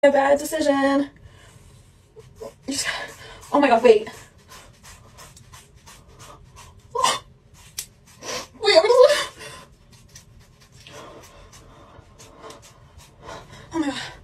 A bad decision. Oh my god, wait. Wait, I'm gonna... Oh my god.